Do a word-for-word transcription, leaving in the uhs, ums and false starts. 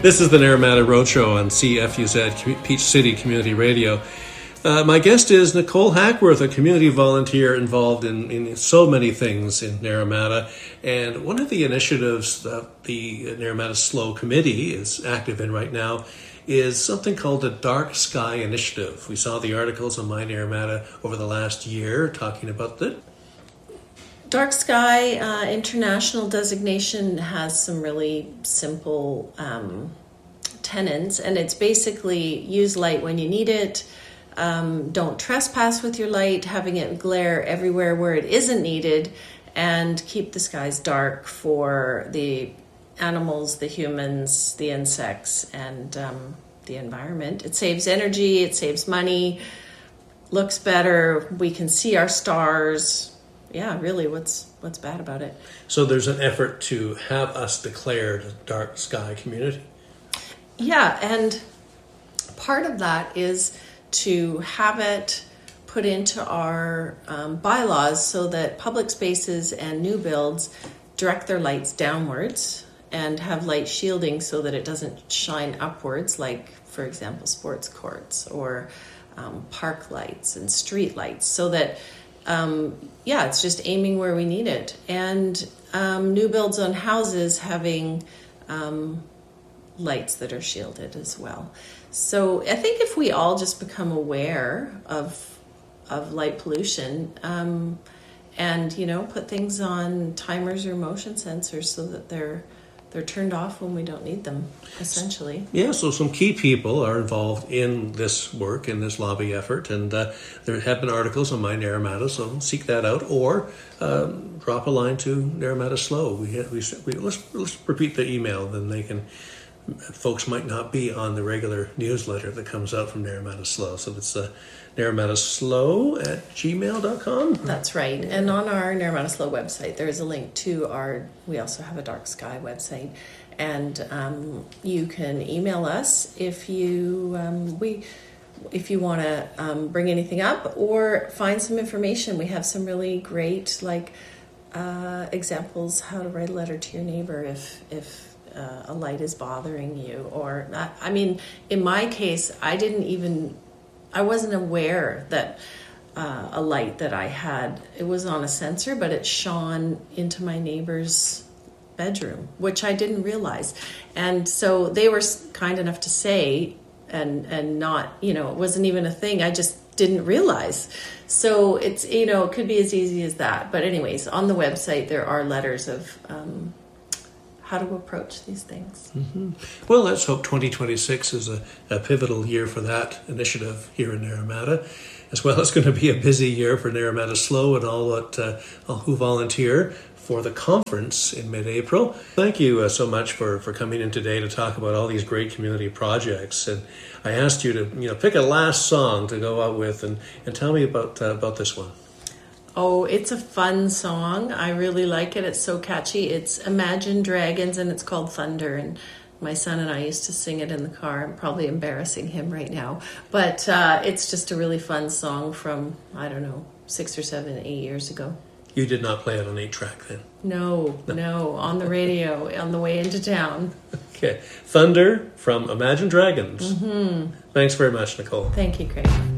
This is the Naramata Roadshow on C F U Z, Peach City Community Radio. Uh, my guest is Nicole Hackworth, a community volunteer involved in, in so many things in Naramata. And one of the initiatives that the Naramata SLO Committee is active in right now is something called the Dark Sky Initiative. We saw the articles on My Naramata over the last year talking about that. Dark Sky uh, International designation has some really simple um, tenets, and it's basically use light when you need it. Um, don't trespass with your light, having it glare everywhere where it isn't needed, and keep the skies dark for the animals, the humans, the insects, and um, the environment. It saves energy, it saves money, looks better, we can see our stars. Yeah, really, what's what's bad about it? So there's an effort to have us declared a dark sky community. Yeah, and part of that is to have it put into our um, bylaws so that public spaces and new builds direct their lights downwards and have light shielding so that it doesn't shine upwards, like, for example, sports courts or um, park lights and street lights, so that, um, yeah, it's just aiming where we need it. And um, new builds on houses having um, lights that are shielded as well. So I think if we all just become aware of of light pollution, um, and you know, put things on timers or motion sensors so that they're they're turned off when we don't need them, essentially. Yeah, so some key people are involved in this work, in this lobby effort, and uh, there have been articles on My Naramata, so seek that out, or um, drop a line to Naramata SLO. We, we, we let's let's repeat the email, then they can. Folks might not be on the regular newsletter that comes out from Naramata SLO. So it's uh, naramataslo at gmail dot com. That's right. And on our Naramata SLO website, there is a link to our, we also have a Dark Sky website. And um, you can email us if you, um, we, if you want to um, bring anything up or find some information. We have some really great, like, uh, examples how to write a letter to your neighbor if, if, Uh, a light is bothering you, or I mean, in my case, I didn't even, I wasn't aware that uh, a light that I had, it was on a sensor, but it shone into my neighbor's bedroom, which I didn't realize. And so they were kind enough to say, and and not, you know, it wasn't even a thing. I just didn't realize. So it's, you know, it could be as easy as that. But anyways, on the website, there are letters of um, how to approach these things. Mm-hmm. Well, let's hope twenty twenty-six is a, a pivotal year for that initiative here in Naramata. As well, it's going to be a busy year for Naramata SLO and all that uh, all who volunteer for the conference in mid-April. Thank you uh, so much for, for coming in today to talk about all these great community projects. And I asked you to, you know, pick a last song to go out with, and, and tell me about uh, about this one. Oh, it's a fun song. I really like it. It's so catchy. It's Imagine Dragons, and it's called Thunder. And my son and I used to sing it in the car. I'm probably embarrassing him right now. But uh, it's just a really fun song from, I don't know, six or seven, eight years ago. You did not play it on eight track then? No, no, no, on the radio on the way into town. Okay. Thunder from Imagine Dragons. Mm-hmm. Thanks very much, Nicole. Thank you, Craig.